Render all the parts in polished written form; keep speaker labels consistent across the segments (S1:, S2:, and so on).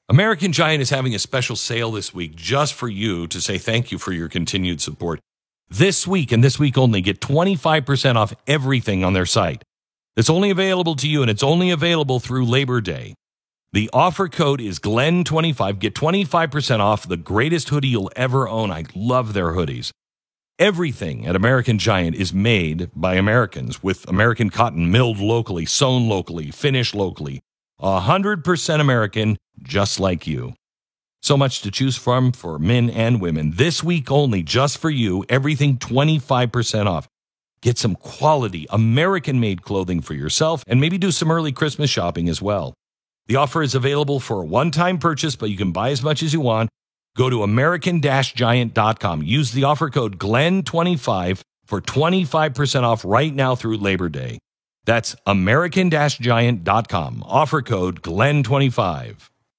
S1: American Giant is having a special sale this week just for you to say thank you for your continued support. This week and this week only, get 25% off everything on their site. It's only available to you, and it's only available through Labor Day. The offer code is Glenn25. Get 25% off the greatest hoodie you'll ever own. I love their hoodies. Everything at American Giant is made by Americans with American cotton milled locally, sewn locally, finished locally. 100% American, just like you. So much to choose from for men and women. This week only, just for you, everything 25% off. Get some quality American-made clothing for yourself and maybe do some early Christmas shopping as well. The offer is available for a one-time purchase, but you can buy as much as you want. Go to American-Giant.com. Use the offer code GLEN25 for 25% off right now through Labor Day. That's American-Giant.com. Offer code GLEN25.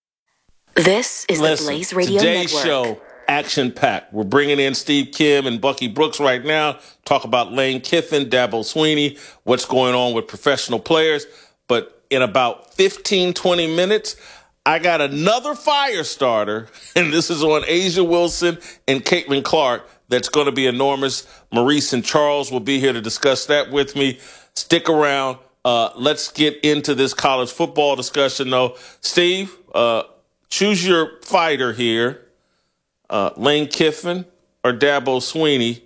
S2: This is the Blaze Radio
S3: today's
S2: Network.
S3: show, action-packed. We're bringing in Steve Kim and Bucky Brooks right now. Talk about Lane Kiffin, Dabo Swinney, what's going on with professional players. But in about 15, 20 minutes, I got another fire starter, and this is on A'ja Wilson and Caitlin Clark. That's going to be enormous. Maurice and Charles will be here to discuss that with me. Stick around. Let's get into this college football discussion, though. Steve, choose your fighter here. Lane Kiffin or Dabo Swinney.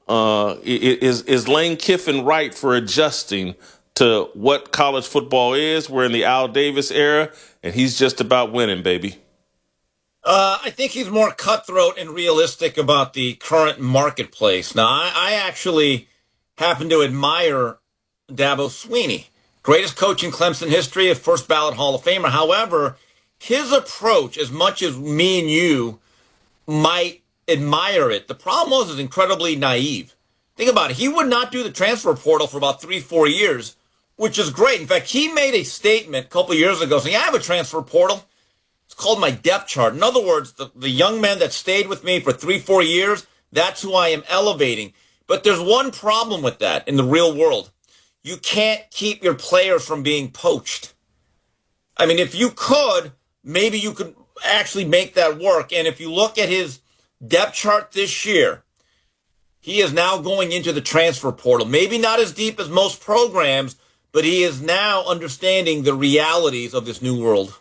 S3: Is Lane Kiffin right for adjusting to what college football is? We're in the Al Davis era, and he's just about winning, baby.
S4: I think he's more cutthroat and realistic about the current marketplace. Now, I actually happen to admire Dabo Swinney. Greatest coach in Clemson history, a first ballot Hall of Famer. However, his approach, as much as me and you might admire it, the problem was it's incredibly naive. Think about it. He would not do the transfer portal for about 3-4 years, which is great. In fact, he made a statement a couple of years ago saying, I have a transfer portal. It's called my depth chart. In other words, the young men that stayed with me for 3-4 years, that's who I am elevating. But there's one problem with that in the real world. You can't keep your players from being poached. I mean, if you could, maybe you could actually make that work. And if you look at his depth chart this year, he is now going into the transfer portal. Maybe not as deep as most programs, but he is now understanding the realities of this new world.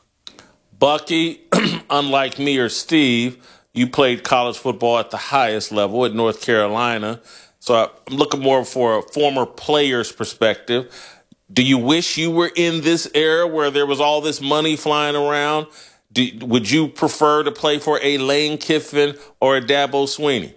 S3: Bucky, unlike me or Steve, you played college football at the highest level at North Carolina. So I'm looking more for a former player's perspective. Do you wish you were in this era where there was all this money flying around? Would you prefer to play for a Lane Kiffin or a Dabo Swinney?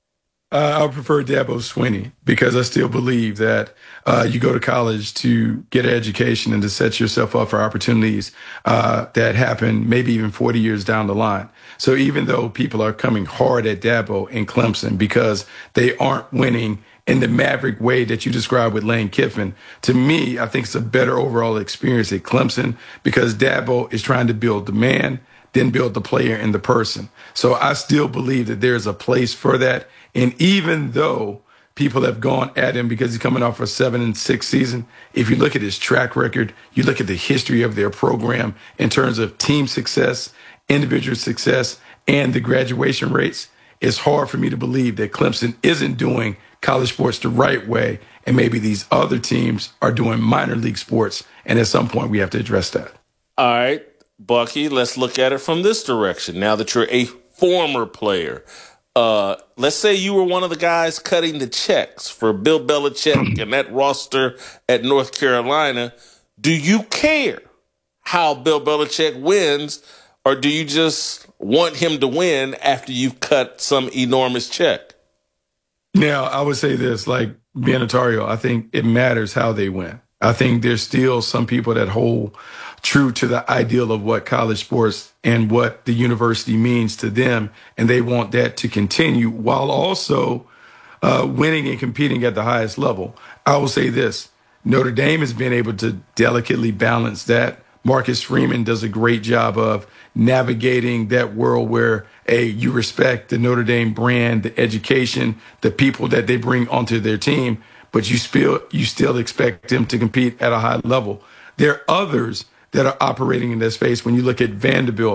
S5: I would prefer Dabo Swinney because I still believe that you go to college to get an education and to set yourself up for opportunities that happen maybe even 40 years down the line. So even though people are coming hard at Dabo and Clemson because they aren't winning in the maverick way that you described with Lane Kiffin, to me, I think it's a better overall experience at Clemson because Dabo is trying to build the man, then build the player and the person. So I still believe that there's a place for that. And even though people have gone at him because he's coming off a 7-6 season, if you look at his track record, you look at the history of their program in terms of team success, individual success, and the graduation rates, it's hard for me to believe that Clemson isn't doing college sports the right way, and maybe these other teams are doing minor league sports, and at some point we have to address that.
S3: All right, Bucky, let's look at it from this direction. Now that you're a former player, let's say you were one of the guys cutting the checks for Bill Belichick and that roster at North Carolina. Do you care how Bill Belichick wins, or do you just want him to win after you've cut some enormous check?
S5: Now, I would say this, like being a Tar Heel, I think it matters how they win. I think there's still some people that hold true to the ideal of what college sports and what the university means to them, and they want that to continue while also winning and competing at the highest level. I will say this, Notre Dame has been able to delicately balance that. Marcus Freeman does a great job of navigating that world where, you respect the Notre Dame brand, the education, the people that they bring onto their team, but you still expect them to compete at a high level. There are others that are operating in that space. When you look at Vanderbilt,